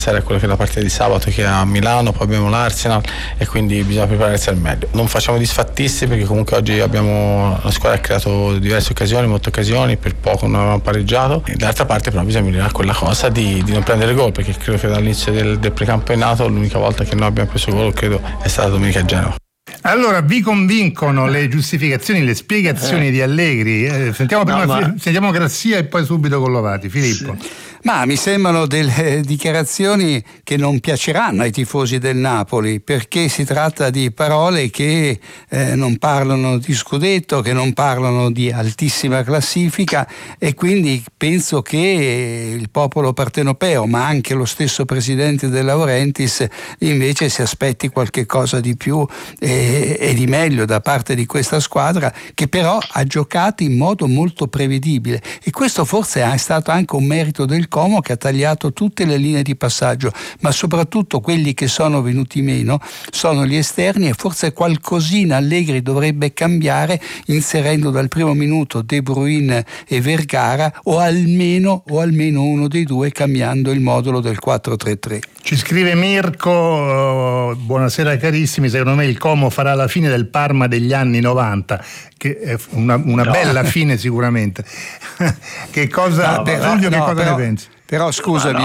Sarà quello che è la partita di sabato, che è a Milano, poi abbiamo l'Arsenal e quindi bisogna prepararsi al meglio. Non facciamo disfattisti perché comunque oggi la squadra ha creato diverse occasioni, molte occasioni, per poco non avevamo pareggiato, e dall'altra parte però bisogna migliorare quella cosa di non prendere gol, perché credo che dall'inizio del precampionato l'unica volta che noi abbiamo preso gol credo è stata domenica a Genova. Allora, vi convincono le giustificazioni, le spiegazioni di Allegri? Sentiamo Grazia e poi subito Collovati. Filippo. Sì. Ma mi sembrano delle dichiarazioni che non piaceranno ai tifosi del Napoli, perché si tratta di parole che non parlano di scudetto, che non parlano di altissima classifica, e quindi penso che il popolo partenopeo, ma anche lo stesso presidente De Laurentiis, invece si aspetti qualche cosa di più e di meglio da parte di questa squadra, che però ha giocato in modo molto prevedibile, e questo forse è stato anche un merito del Como, che ha tagliato tutte le linee di passaggio, ma soprattutto quelli che sono venuti meno sono gli esterni, e forse qualcosina Allegri dovrebbe cambiare, inserendo dal primo minuto De Bruyne e Vergara, o almeno uno dei due, cambiando il modulo del 4-3-3. Ci scrive Mirko: buonasera carissimi, secondo me il Como farà la fine del Parma degli anni 90, che è una bella fine sicuramente. Che cosa ne pensi? Però scusami,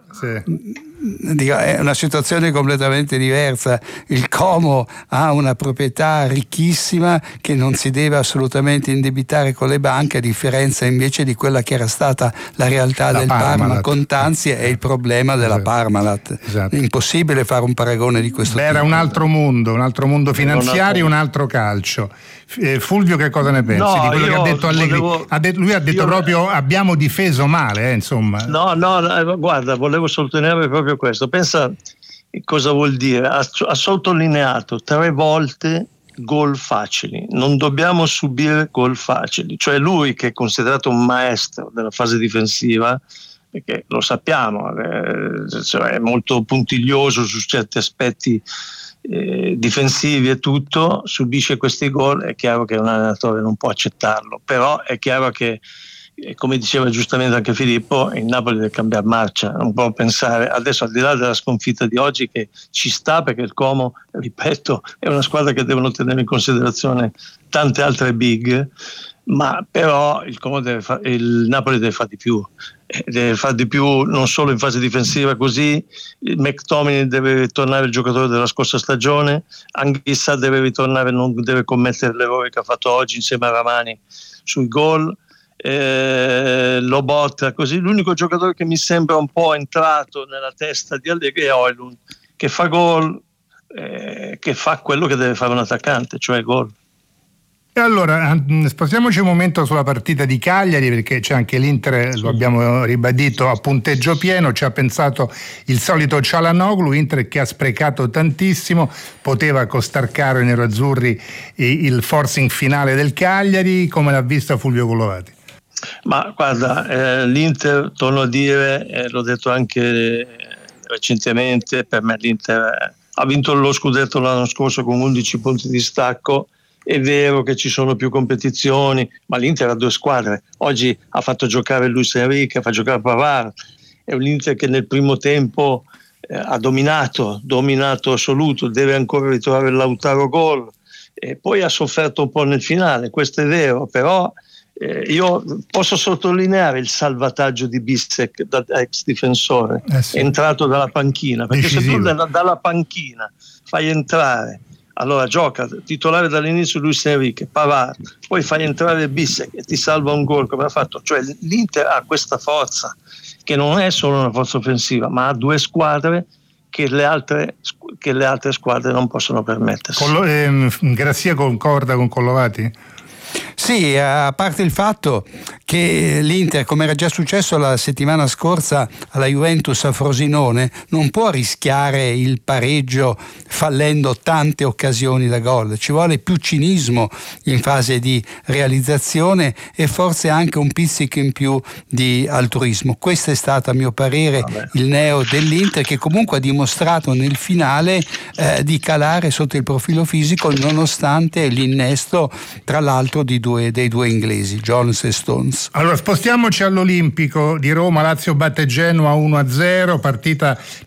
è una situazione completamente diversa. Il Como ha una proprietà ricchissima che non si deve assolutamente indebitare con le banche, a differenza invece di quella che era stata la realtà del Parma con Tanzi e il problema della Parmalat. Esatto. È impossibile fare un paragone di questo tipo. Era un altro mondo finanziario, un altro calcio. Fulvio, che cosa ne pensi di quello che ha detto Allegri? Lui ha detto proprio: abbiamo difeso male, insomma. No, guarda, volevo sottolineare proprio questo. Pensa cosa vuol dire. Ha sottolineato 3 volte gol facili. Non dobbiamo subire gol facili. Cioè lui, che è considerato un maestro della fase difensiva, perché lo sappiamo, è molto puntiglioso su certi aspetti difensivi e tutto, subisce questi gol. È chiaro che un allenatore non può accettarlo, però è chiaro che, come diceva giustamente anche Filippo, il Napoli deve cambiare marcia, non può pensare adesso, al di là della sconfitta di oggi, che ci sta, perché il Como, ripeto, è una squadra che devono tenere in considerazione tante altre big, ma però il Napoli deve fare di più, non solo in fase difensiva. Così McTominay deve tornare il giocatore della scorsa stagione, Anghissà deve ritornare, non deve commettere l'errore che ha fatto oggi insieme a Ramani sui gol, Lobotka, così. L'unico giocatore che mi sembra un po' entrato nella testa di Allegri è Højlund, che fa gol, che fa quello che deve fare un attaccante, cioè gol. E allora spostiamoci un momento sulla partita di Cagliari, perché c'è anche l'Inter, lo abbiamo ribadito, a punteggio pieno. Ci ha pensato il solito Çalhanoğlu, Inter che ha sprecato tantissimo, poteva costar caro ai nerazzurri il forcing finale del Cagliari. Come l'ha vista Fulvio Collovati? Ma guarda, l'Inter, torno a dire, l'ho detto anche recentemente, per me l'Inter ha vinto lo scudetto l'anno scorso con 11 punti di stacco. È vero che ci sono più competizioni, ma l'Inter ha 2 squadre. Oggi ha fatto giocare Luis Enrique, fa giocare Pavard. È un Inter che nel primo tempo ha dominato assoluto, deve ancora ritrovare il Lautaro gol, e poi ha sofferto un po' nel finale, questo è vero, però io posso sottolineare il salvataggio di Bissek da ex difensore, sì. È entrato dalla panchina, perché decisivo. Se tu dalla panchina fai entrare, allora gioca titolare dall'inizio Luis Enrique, Pavard, poi fai entrare Bissek e ti salva un gol come ha fatto. Cioè l'Inter ha questa forza, che non è solo una forza offensiva, ma ha 2 squadre che le altre squadre non possono permettersi. Grazia concorda con Collovati? Sì, a parte il fatto che l'Inter, come era già successo la settimana scorsa alla Juventus a Frosinone, non può rischiare il pareggio fallendo tante occasioni da gol. Ci vuole più cinismo in fase di realizzazione e forse anche un pizzico in più di altruismo. Questo è stato, a mio parere, il neo dell'Inter, che comunque ha dimostrato nel finale di calare sotto il profilo fisico, nonostante l'innesto, tra l'altro, dei due inglesi, Jones e Stones. Allora spostiamoci all'Olimpico di Roma. Lazio batte Genoa 1-0, partita